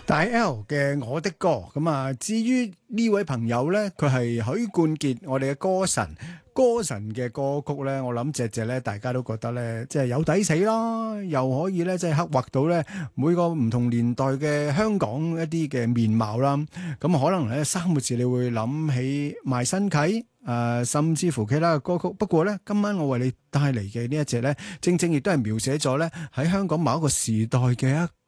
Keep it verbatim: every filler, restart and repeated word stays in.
大 L 嘅我的歌咁啊，至於呢位朋友呢，佢係許冠傑，我哋嘅歌神，歌神嘅歌曲呢，我諗隻隻呢，大家都覺得呢，即係有抵死啦，又可以呢，即係刻畫到呢每個唔同年代嘅香港一啲嘅面貌啦。咁可能呢三個字你會諗起賣身契，誒、呃，甚至乎其他嘅歌曲。不過呢，今晚我為你帶嚟嘅呢一隻呢，正正亦都係描寫咗呢喺香港某一個時代嘅一